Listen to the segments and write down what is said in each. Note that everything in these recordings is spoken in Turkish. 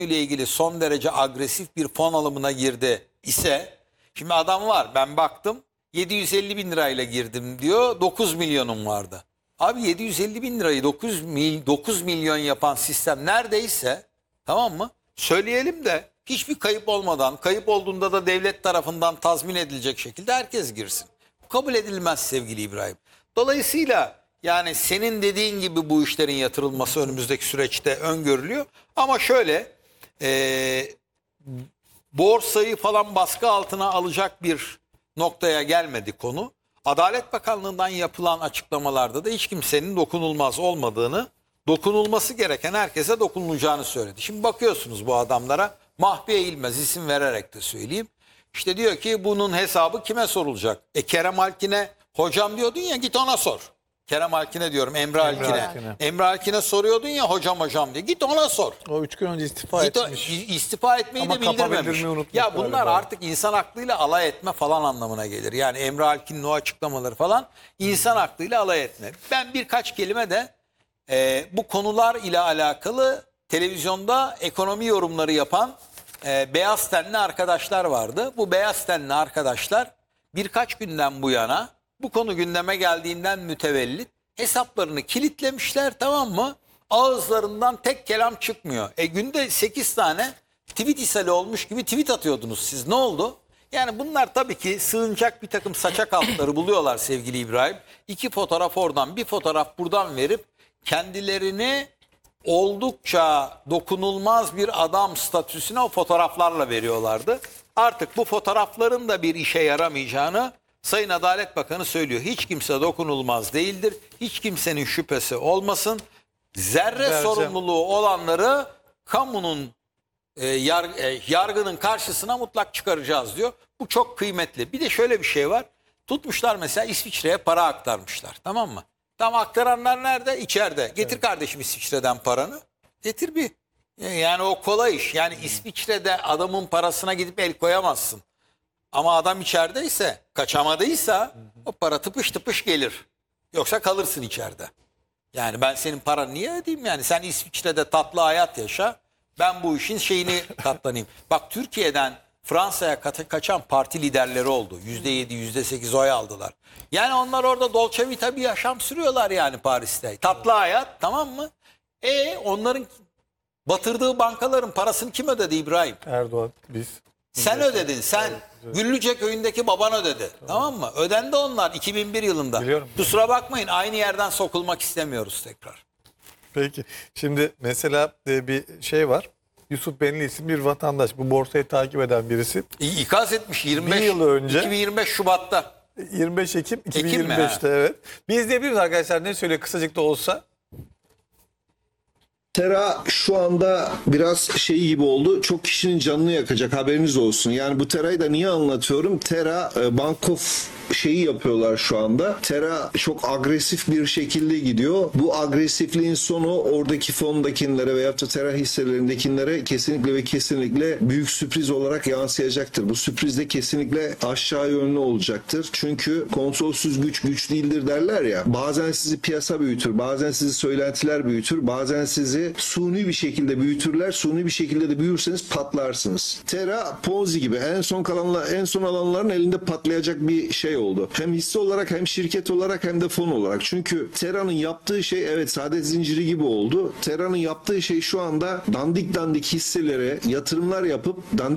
ile ilgili son derece agresif bir fon alımına girdi ise, şimdi adam var, ben baktım 750 bin lirayla girdim diyor, 9 milyonum vardı. Abi 750 bin lirayı 9 milyon yapan sistem neredeyse, tamam mı? Söyleyelim de hiçbir kayıp olmadan, kayıp olduğunda da devlet tarafından tazmin edilecek şekilde herkes girsin. Bu kabul edilmez sevgili İbrahim. Dolayısıyla yani senin dediğin gibi bu işlerin yatırılması önümüzdeki süreçte öngörülüyor. Ama şöyle borsayı falan baskı altına alacak bir noktaya gelmedi konu. Adalet Bakanlığı'ndan yapılan açıklamalarda da hiç kimsenin dokunulmaz olmadığını, dokunulması gereken herkese dokunulacağını söyledi. Şimdi bakıyorsunuz bu adamlara, Mahfiye İlmez, isim vererek de söyleyeyim. İşte diyor ki bunun hesabı kime sorulacak? Kerem Alkin'e hocam diyordun ya, git ona sor. Kerem Alkin'e diyorum, Emre Alkin'e. Emre Alkin'e soruyordun ya hocam diye, git ona sor. O 3 gün önce istifa etmiş. İstifa etmeyi Ama de bildirmemiş. Ya bunlar galiba. artık insan aklıyla alay etme falan anlamına gelir. Yani Emre Alkin'in o açıklamaları falan insan aklıyla alay etme. Ben birkaç kelime de bu konular ile alakalı televizyonda ekonomi yorumları yapan beyaz tenli arkadaşlar vardı. Bu beyaz tenli arkadaşlar birkaç günden bu yana bu konu gündeme geldiğinden mütevellit hesaplarını kilitlemişler, tamam mı? Ağızlarından tek kelam çıkmıyor. Günde 8 tane tweet ishali olmuş gibi tweet atıyordunuz siz. Ne oldu? Yani bunlar tabii ki sığınacak bir takım saçak altları buluyorlar sevgili İbrahim. 2 fotoğraf oradan, bir fotoğraf buradan verip kendilerini oldukça dokunulmaz bir adam statüsüne o fotoğraflarla veriyorlardı. Artık bu fotoğrafların da bir işe yaramayacağını Sayın Adalet Bakanı söylüyor. Hiç kimse dokunulmaz değildir. Hiç kimsenin şüphesi olmasın. Zerre sorumluluğu olanları kamunun yargının karşısına mutlak çıkaracağız diyor. Bu çok kıymetli. Bir de şöyle bir şey var. Tutmuşlar mesela İsviçre'ye para aktarmışlar. Tamam mı? Tam aktaranlar nerede? İçeride. Getir kardeşim İsviçre'den paranı. Getir bir. Yani o kolay iş. Yani İsviçre'de adamın parasına gidip el koyamazsın. Ama adam içerideyse, kaçamadıysa o para tıpış tıpış gelir. Yoksa kalırsın içeride. Yani ben senin paranı niye ödeyeyim yani? Sen İsviçre'de tatlı hayat yaşa. Ben bu işin şeyini katlanayım. Bak, Türkiye'den Fransa'ya kaçan parti liderleri oldu. %7, %8 oy aldılar. Yani onlar orada Dolce Vita bir yaşam sürüyorlar yani Paris'te. Tatlı hayat, tamam mı? Onların batırdığı bankaların parasını kim ödedi İbrahim? Erdoğan, biz. Sen ödedin, sen. Güllüce köyündeki baban ödedi. Tamam mı? Ödendi onlar 2001 yılında. Biliyorum. Kusura bakmayın, aynı yerden sokulmak istemiyoruz tekrar. Peki. Şimdi mesela bir şey var. Yusuf Benli isimli bir vatandaş. Bu borsayı takip eden birisi. İkaz etmiş 25 Bir yıl önce. 2025 Şubat'ta. 25 Ekim Ekim mi? 2025'te evet. Bir izleyebiliriz arkadaşlar, ne söylüyor kısacık da olsa. Tera şu anda biraz şey gibi oldu. Çok kişinin canını yakacak, haberiniz olsun. Yani bu Tera'yı da niye anlatıyorum? Tera Bankof şeyi yapıyorlar şu anda. Tera çok agresif bir şekilde gidiyor. Bu agresifliğin sonu oradaki fondakilere veyahut da Tera hisselerindekilere kesinlikle ve kesinlikle büyük sürpriz olarak yansıyacaktır. Bu sürpriz de kesinlikle aşağı yönlü olacaktır. Çünkü kontrolsüz güç güç değildir derler ya. Bazen sizi piyasa büyütür, bazen sizi söylentiler büyütür, bazen sizi suni bir şekilde büyütürler. Suni bir şekilde de büyürseniz patlarsınız. Tera Ponzi gibi en son alanların elinde patlayacak bir şey oldu. Hem hisse olarak hem şirket olarak hem de fon olarak. Çünkü Tera'nın yaptığı şey evet saadet zinciri gibi oldu. Tera'nın yaptığı şey şu anda dandik hisselere yatırımlar yapıp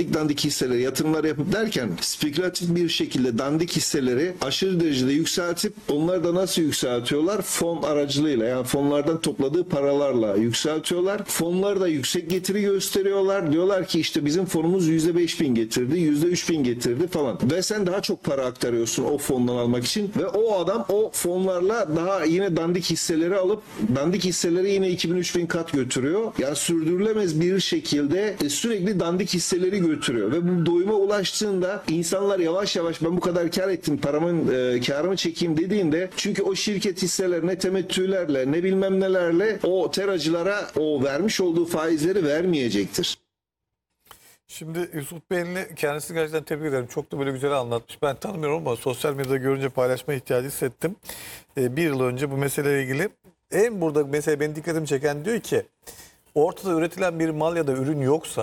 derken spekülatif bir şekilde dandik hisseleri aşırı derecede yükseltip onları da nasıl yükseltiyorlar? Fon aracılığıyla, yani fonlardan topladığı paralarla yükseltiyorlar. Fonlar da yüksek getiri gösteriyorlar. Diyorlar ki işte bizim fonumuz %5.000 getirdi, %3.000 getirdi falan. Ve sen daha çok para aktarıyorsun o fondan almak için ve o adam o fonlarla daha yine dandik hisseleri alıp dandik hisseleri yine 2000-3000 kat götürüyor. Yani sürdürülemez bir şekilde sürekli dandik hisseleri götürüyor ve bu doyuma ulaştığında insanlar yavaş yavaş ben bu kadar kar ettim, karımı çekeyim dediğinde, çünkü o şirket hisseler ne temettülerle ne bilmem nelerle o teracılara o vermiş olduğu faizleri vermeyecektir. Şimdi Yusuf Benli, kendisini gerçekten tebrik ederim. Çok da böyle güzel anlatmış. Ben tanımıyorum ama sosyal medyada görünce paylaşma ihtiyacı hissettim. Bir yıl önce bu meseleyle ilgili burada mesela benim dikkatimi çeken, diyor ki ortada üretilen bir mal ya da ürün yoksa